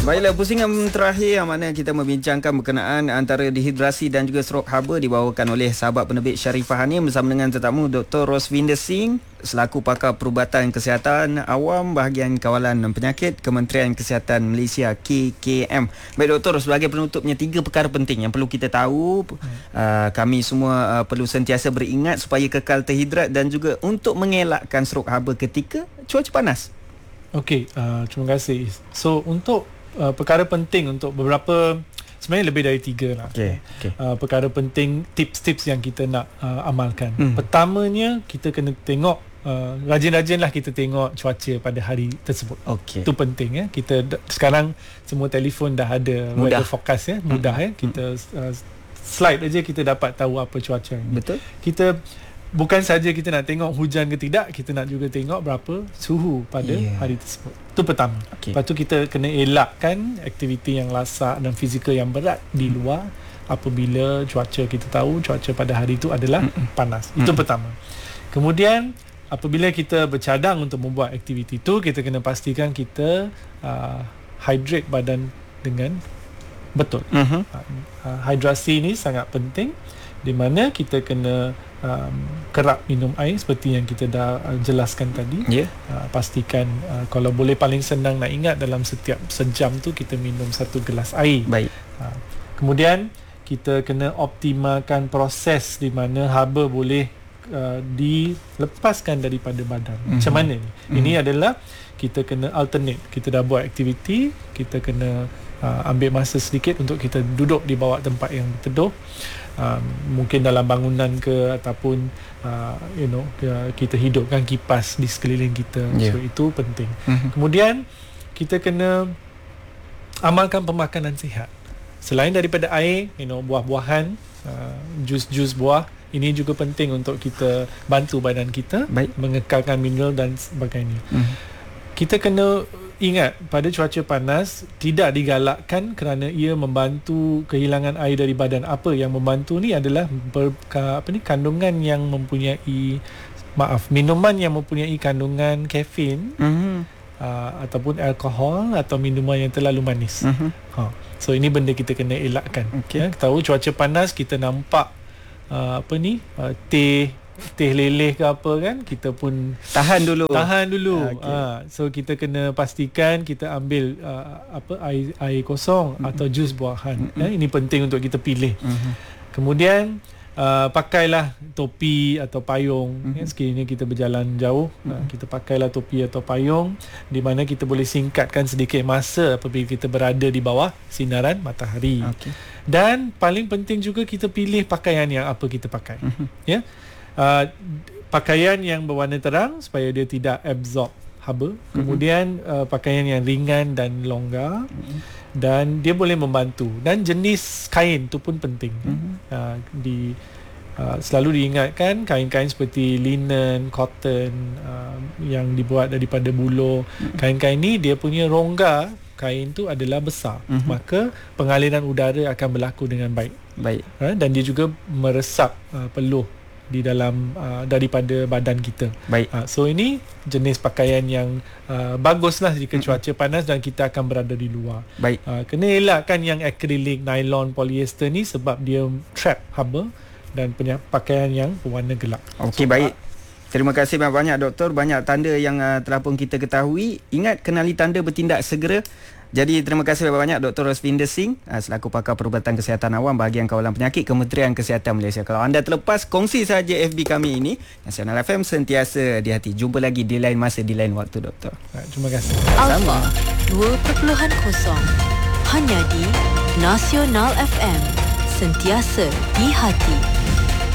Baiklah, pusingan terakhir yang mana kita membincangkan berkenaan antara dehidrasi dan juga strok haba dibawakan oleh sahabat penerbit Sharifah Hanim bersama dengan tetamu Dr. Rosvinder Singh selaku pakar perubatan kesihatan awam bahagian kawalan penyakit Kementerian Kesihatan Malaysia KKM. Baik Doktor, sebagai penutupnya 3 perkara penting yang perlu kita tahu. Kami semua perlu sentiasa beringat supaya kekal terhidrat dan juga untuk mengelakkan strok haba ketika cuaca panas. Okey, terima kasih. So untuk perkara penting untuk beberapa, sebenarnya lebih dari 3 lah. Okay. Perkara penting, tips-tips yang kita nak amalkan. Pertamanya, kita kena tengok, rajin-rajinlah kita tengok cuaca pada hari tersebut. Itu penting ya. Kita sekarang semua telefon dah ada weather forecast ya, mudah ya. Kita slide aja kita dapat tahu apa cuaca. Betul. Kita bukan saja kita nak tengok hujan ke tidak, kita nak juga tengok berapa suhu pada hari tersebut. Itu pertama. Lepas tu kita kena elakkan aktiviti yang lasak dan fizikal yang berat di luar apabila cuaca kita tahu cuaca pada hari itu adalah panas. Itu pertama. Kemudian apabila kita bercadang untuk membuat aktiviti itu, kita kena pastikan kita hydrate badan dengan betul. Hidrasi ni sangat penting, di mana kita kena kerap minum air seperti yang kita dah jelaskan tadi. Pastikan kalau boleh paling senang nak ingat, dalam setiap sejam tu kita minum 1 gelas air. Baik. Kemudian kita kena optimalkan proses di mana haba boleh dilepaskan daripada badan. Macam mana ni? Ini adalah kita kena alternate. Kita dah buat aktiviti, kita kena ambil masa sedikit untuk kita duduk di bawah tempat yang teduh. Mungkin dalam bangunan ke, ataupun kita hidupkan kipas di sekeliling kita. So itu penting. Kemudian kita kena amalkan pemakanan sihat. Selain daripada air, buah-buahan, jus-jus buah, ini juga penting untuk kita bantu badan kita mengekalkan mineral dan sebagainya. Kita kena ingat, pada cuaca panas tidak digalakkan kerana ia membantu kehilangan air dari badan. Apa yang membantu ni adalah kandungan yang mempunyai minuman yang mempunyai kandungan kafein, ataupun alkohol, atau minuman yang terlalu manis. So ini benda kita kena elakkan. Tahu cuaca panas kita nampak teh leleh ke apa kan, kita pun tahan dulu. So kita kena pastikan kita ambil air kosong atau jus buahan. Ini penting untuk kita pilih. Kemudian pakailah topi atau payung. Sekiranya kita berjalan jauh, kita pakailah topi atau payung, di mana kita boleh singkatkan sedikit masa apabila kita berada di bawah sinaran matahari. Dan paling penting juga kita pilih pakaian yang apa kita pakai. Pakaian yang berwarna terang supaya dia tidak absorb haba. Kemudian pakaian yang ringan dan longgar, dan dia boleh membantu. Dan jenis kain tu pun penting. Selalu diingatkan kain-kain seperti linen, cotton, yang dibuat daripada buluh. Kain-kain ni dia punya rongga kain tu adalah besar, maka pengaliran udara akan berlaku dengan baik. Dan dia juga meresap peluh di dalam daripada badan kita. So ini jenis pakaian yang baguslah jika cuaca panas dan kita akan berada di luar. Kena elakkan yang akrilik, nylon, polyester ni sebab dia trap haba, dan pakaian yang berwarna gelap. Baik. Terima kasih banyak Doktor. Banyak tanda yang telah pun kita ketahui. Ingat, kenali tanda, bertindak segera. Jadi terima kasih banyak Dr. Rosvinder Singh selaku pakar perubatan kesihatan awam bahagian kawalan penyakit Kementerian Kesihatan Malaysia. Kalau anda terlepas, kongsi saja FB kami ini. Nasional FM, sentiasa di hati. Jumpa lagi di lain masa, di lain waktu Doktor. Terima kasih. Alpha 2.0 hanya di Nasional FM, sentiasa di hati.